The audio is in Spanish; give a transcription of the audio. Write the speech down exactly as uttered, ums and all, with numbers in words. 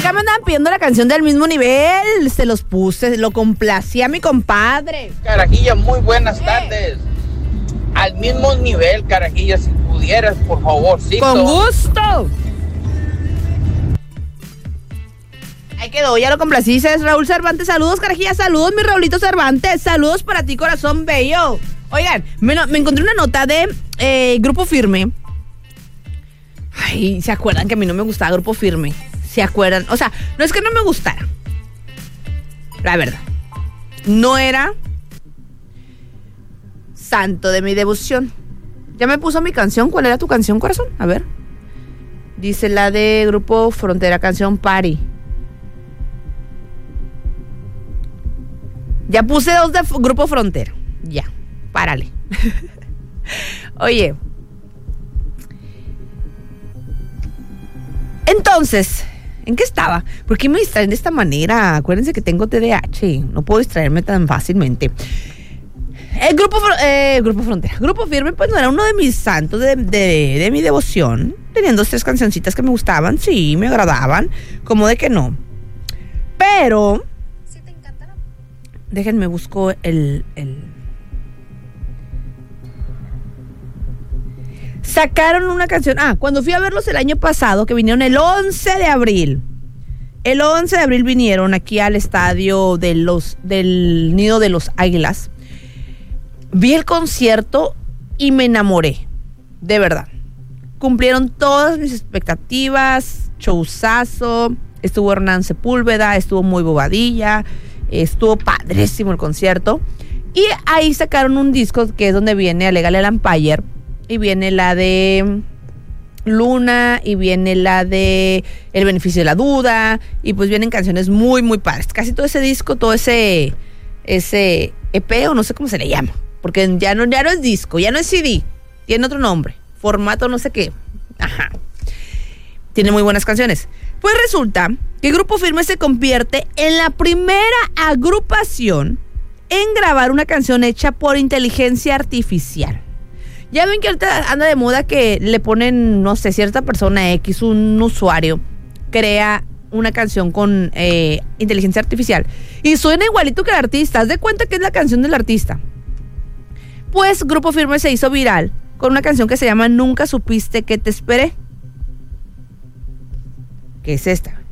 acá me andaban pidiendo la canción del mismo nivel. Se los puse, lo complací a mi compadre. Carajilla, muy buenas tardes. Al mismo nivel, Carajilla, si pudieras, por favor, sí. Con gusto. Ahí quedó, ya lo complací. Raúl Cervantes, saludos, Carajilla, saludos, mi Raulito Cervantes. Saludos para ti, corazón bello. Oigan, me, me encontré una nota de eh, Grupo Firme. Ay, ¿se acuerdan que a mí no me gustaba Grupo Firme? ¿Se acuerdan? O sea, no es que no me gustara. La verdad. No era santo de mi devoción. Ya me puso mi canción. ¿Cuál era tu canción, corazón? A ver. Dice la de Grupo Frontera, canción Party. Ya puse dos de Grupo Frontera. Ya, párale. Oye. Entonces, ¿en qué estaba? ¿Por qué me distraen de esta manera? Acuérdense que tengo T D A H. No puedo distraerme tan fácilmente. El Grupo, eh, Grupo Frontera. Grupo Firme, pues no era uno de mis santos de, de, de mi devoción. Tenían dos, tres cancioncitas que me gustaban. Sí, me agradaban. Como de que no. Pero... ¿sí te encantaron? Déjenme busco el... el... Sacaron una canción. Ah, cuando fui a verlos el año pasado, que vinieron el once de abril. El once de abril vinieron aquí al estadio de los, del Nido de los Águilas. Vi el concierto y me enamoré. De verdad. Cumplieron todas mis expectativas. Showzazo. Estuvo Hernán Sepúlveda. Estuvo muy bobadilla. Estuvo padrísimo el concierto. Y ahí sacaron un disco que es donde viene Alegale al Empire. Y viene la de Luna, y viene la de El Beneficio de la Duda, y pues vienen canciones muy, muy padres. Casi todo ese disco, todo ese, ese E P, o no sé cómo se le llama, porque ya no, ya no es disco, ya no es C D, tiene otro nombre, formato no sé qué. Ajá. Tiene muy buenas canciones. Pues resulta que Grupo Firme se convierte en la primera agrupación en grabar una canción hecha por inteligencia artificial. Ya ven que ahorita anda de moda que le ponen, no sé, cierta persona X, un usuario, crea una canción con eh, inteligencia artificial y suena igualito que el artista. Haz de cuenta que es la canción del artista. Pues Grupo Firme se hizo viral con una canción que se llama Nunca supiste que te esperé. ¿Qué es esta?